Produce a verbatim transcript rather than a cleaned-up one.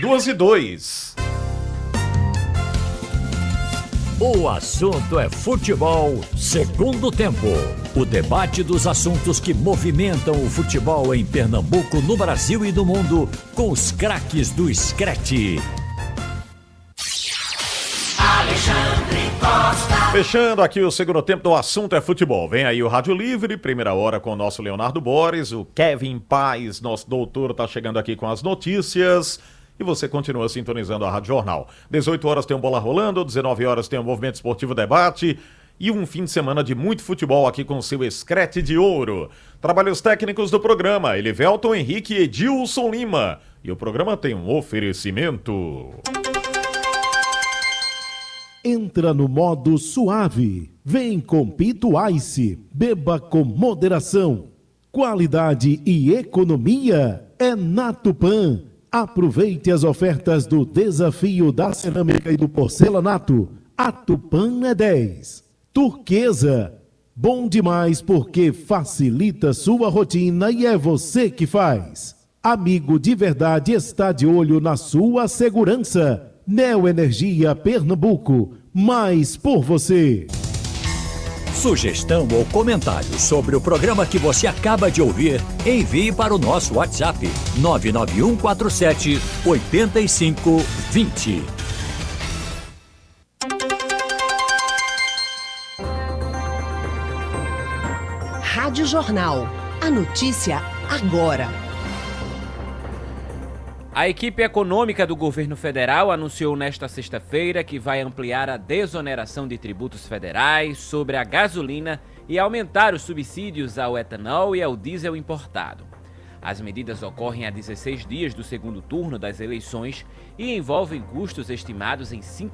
duas e dois. O assunto é futebol, segundo tempo. O debate dos assuntos que movimentam o futebol em Pernambuco, no Brasil e no mundo, com os craques do Screte. Alexandre Costa. Fechando aqui o segundo tempo do assunto é futebol. Vem aí o Rádio Livre, primeira hora com o nosso Leonardo Borges, o Kevin Paz, nosso doutor, tá chegando aqui com as notícias. E você continua sintonizando a Rádio Jornal. dezoito horas tem um Bola Rolando, dezenove horas tem um Movimento Esportivo Debate e um fim de semana de muito futebol aqui com o seu Screte de Ouro. Trabalhos técnicos do programa, Elivelton Henrique e Edilson Lima. E o programa tem um oferecimento. Entra no modo suave. Vem com Pito Ice. Beba com moderação. Qualidade e economia é na Tupã. Aproveite as ofertas do Desafio da Cerâmica e do Porcelanato. A Tupã é dez. Turquesa. Bom demais porque facilita sua rotina e é você que faz. Amigo de verdade está de olho na sua segurança. Neoenergia Pernambuco. Mais por você. Sugestão ou comentário sobre o programa que você acaba de ouvir, envie para o nosso WhatsApp nove nove um quatro sete oito cinco dois zero. Rádio Jornal. A notícia agora. A equipe econômica do governo federal anunciou nesta sexta-feira que vai ampliar a desoneração de tributos federais sobre a gasolina e aumentar os subsídios ao etanol e ao diesel importado. As medidas ocorrem a dezesseis dias do segundo turno das eleições e envolvem custos estimados em cinco